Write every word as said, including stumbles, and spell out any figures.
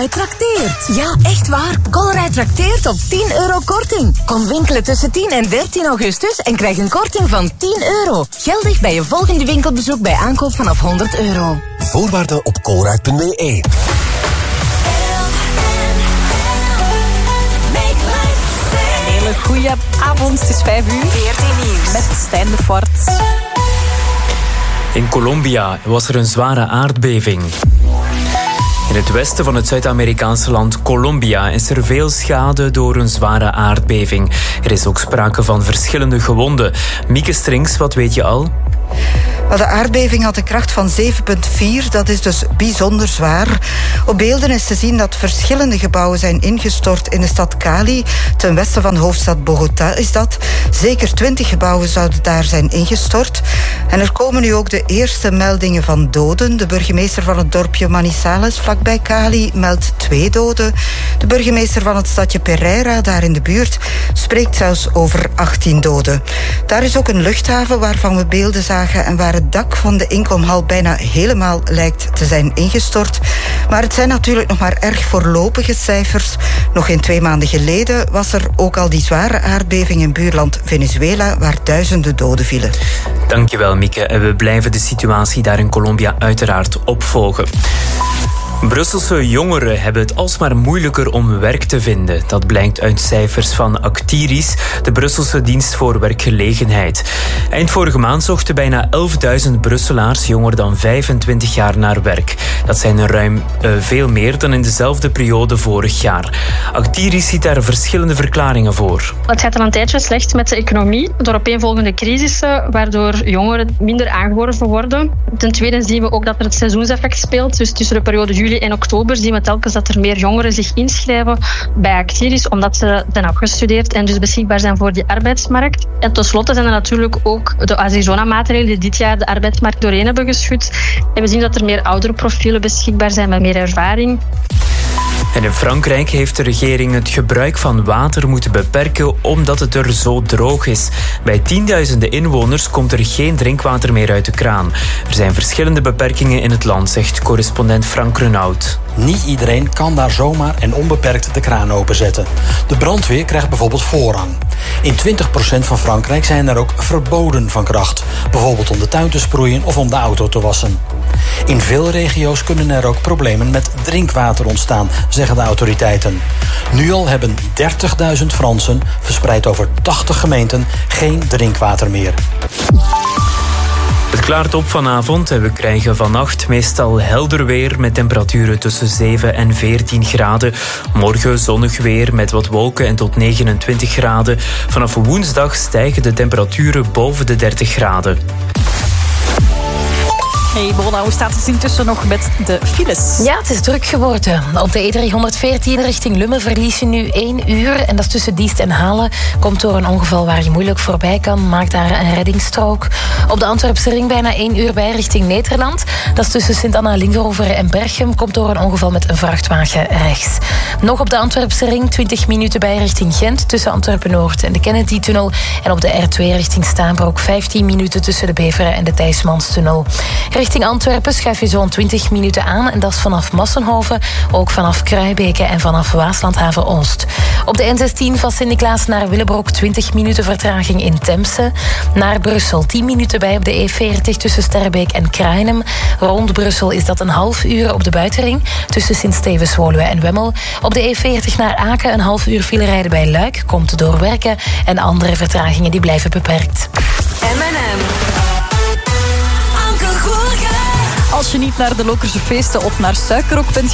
Colruyt trakteert. Ja, echt waar. Colruyt trakteert op tien euro korting. Kom winkelen tussen tien en dertien augustus en krijg een korting van tien euro. Geldig bij je volgende winkelbezoek bij aankoop vanaf honderd euro. Voorwaarden op colruyt punt b e. Goeie avond, het is vijf uur. veertien nieuws. Met Stijn de Fort. In Colombia was er een zware aardbeving. In het westen van het Zuid-Amerikaanse land Colombia is er veel schade door een zware aardbeving. Er is ook sprake van verschillende gewonden. Mieke Strings, wat weet je al? De aardbeving had een kracht van zeven komma vier, dat is dus bijzonder zwaar. Op beelden is te zien dat verschillende gebouwen zijn ingestort in de stad Cali. Ten westen van hoofdstad Bogota is dat. Zeker twintig gebouwen zouden daar zijn ingestort. En er komen nu ook de eerste meldingen van doden. De burgemeester van het dorpje Manizales, vlakbij Cali, meldt twee doden. De burgemeester van het stadje Pereira, daar in de buurt, spreekt zelfs over achttien doden. Daar is ook een luchthaven waarvan we beelden zagen en waar het dak van de inkomhal bijna helemaal lijkt te zijn ingestort. Maar het zijn natuurlijk nog maar erg voorlopige cijfers. Nog geen twee maanden geleden was er ook al die zware aardbeving in buurland Venezuela, waar duizenden doden vielen. Dankjewel, Mieke. En we blijven de situatie daar in Colombia uiteraard opvolgen. Brusselse jongeren hebben het alsmaar moeilijker om werk te vinden. Dat blijkt uit cijfers van Actiris, de Brusselse dienst voor werkgelegenheid. Eind vorige maand zochten bijna elfduizend Brusselaars jonger dan vijfentwintig jaar naar werk. Dat zijn er ruim uh, veel meer dan in dezelfde periode vorig jaar. Actiris ziet daar verschillende verklaringen voor. Het gaat al een tijdje slecht met de economie, door opeenvolgende crisissen, waardoor jongeren minder aangeworven worden. Ten tweede zien we ook dat er het seizoenseffect speelt, dus tussen de periode juli en oktober zien we telkens dat er meer jongeren zich inschrijven bij Actiris, omdat ze zijn afgestudeerd en dus beschikbaar zijn voor die arbeidsmarkt. En tenslotte zijn er natuurlijk ook de Arizona-maatregelen die dit jaar de arbeidsmarkt doorheen hebben geschud. En we zien dat er meer oudere profielen beschikbaar zijn met meer ervaring. En in Frankrijk heeft de regering het gebruik van water moeten beperken omdat het er zo droog is. Bij tienduizenden inwoners komt er geen drinkwater meer uit de kraan. Er zijn verschillende beperkingen in het land, zegt correspondent Frank Renaud. Niet iedereen kan daar zomaar en onbeperkt de kraan openzetten. De brandweer krijgt bijvoorbeeld voorrang. In twintig procent van Frankrijk zijn er ook verboden van kracht. Bijvoorbeeld om de tuin te sproeien of om de auto te wassen. In veel regio's kunnen er ook problemen met drinkwater ontstaan, zeggen de autoriteiten. Nu al hebben dertigduizend Fransen, verspreid over tachtig gemeenten, geen drinkwater meer. Het klaart op vanavond en we krijgen vannacht meestal helder weer met temperaturen tussen zeven en veertien graden. Morgen zonnig weer met wat wolken en tot negenentwintig graden. Vanaf woensdag stijgen de temperaturen boven de dertig graden. Hey Bona, hoe staat het intussen nog met de files? Ja, het is druk geworden. Op de E driehonderdveertien richting Lummen verlies je nu één uur. En dat is tussen Diest en Halen. Komt door een ongeval waar je moeilijk voorbij kan. Maakt daar een reddingsstrook. Op de Antwerpse ring bijna één uur bij richting Nederland. Dat is tussen Sint-Anna-Lingeroever en Berchem. Komt door een ongeval met een vrachtwagen rechts. Nog op de Antwerpse ring twintig minuten bij richting Gent. Tussen Antwerpen-Noord en de Kennedy-tunnel. En op de R twee richting Staanbroek vijftien minuten tussen de Beveren en de Thijsmanstunnel. Richting Antwerpen schuif je zo'n twintig minuten aan. En dat is vanaf Massenhoven, ook vanaf Kruibeke en vanaf Waaslandhaven-Oost. Op de N zestien van Sint-Niklaas naar Willebroek twintig minuten vertraging in Temse. Naar Brussel tien minuten bij op de E veertig tussen Sterrebeek en Krainem. Rond Brussel is dat een half uur op de buitenring tussen Sint-Stevens, Woluwe en Wemmel. Op de E veertig naar Aken een half uur file rijden bij Luik, komt door werken. En andere vertragingen die blijven beperkt. M en M. Als je niet naar de Lokerse feesten of naar Suikerrok bent